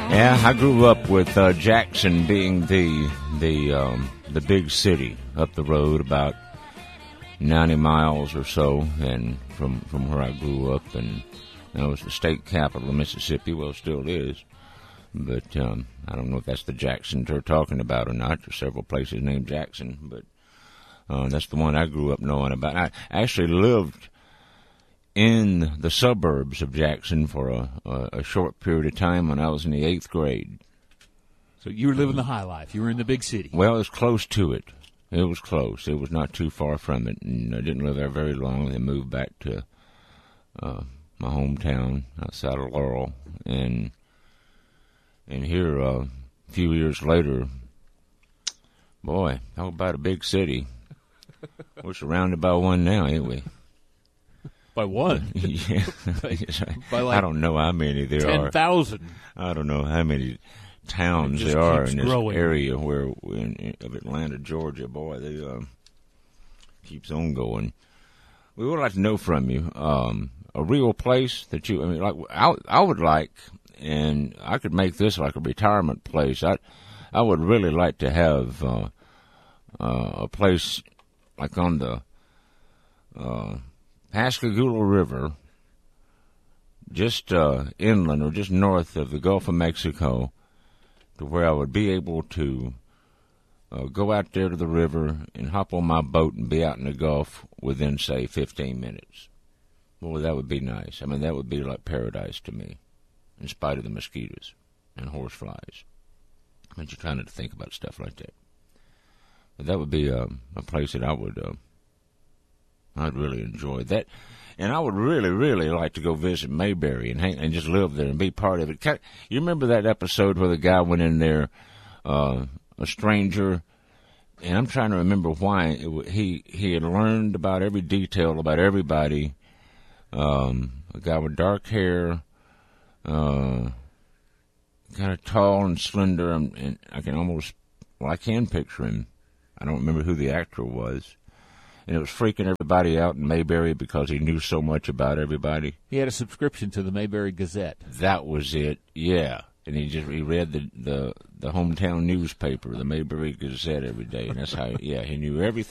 Yeah, I grew up with Jackson being the big city up the road, about 90 miles or so, and from where I grew up, and that was the state capital of Mississippi. Well, it still is, but I don't know if that's the Jackson they're talking about or not. There's several places named Jackson, but that's the one I grew up knowing about. I actually lived in the suburbs of Jackson for a short period of time when I was in the 8th grade. So you were living the high life. You were in the big city. Well, it was close to it. It was close. It was not too far from it, and I didn't live there very long. Then moved back to my hometown outside of Laurel, and here a few years later, boy, talk about a big city. We're surrounded by one now, ain't we? By one? Yeah. By like I don't know how many there are. 10,000. I don't know how many towns there are in this growing. area of Atlanta, Georgia. Boy, they keeps on going. We would like to know from you a real place that you. I mean, like I would like, and I could make this like a retirement place. I would really like to have a place like on the Pascagoula River, just inland or just north of the Gulf of Mexico, to where I would be able to go out there to the river and hop on my boat and be out in the Gulf within, say, 15 minutes. Boy, that would be nice. I mean, that would be like paradise to me, in spite of the mosquitoes and horseflies. I mean, you're trying to think about stuff like that. But that would be a place that I'd really enjoy that, and I would really, really like to go visit Mayberry and just live there and be part of it. You remember that episode where the guy went in there, a stranger, and I'm trying to remember why he had learned about every detail about everybody. A guy with dark hair, kind of tall and slender, and I can picture him. I don't remember who the actor was. And it was freaking everybody out in Mayberry because he knew so much about everybody. He had a subscription to the Mayberry Gazette. That was it, yeah. And he read the hometown newspaper, the Mayberry Gazette, every day. And that's how, he knew everything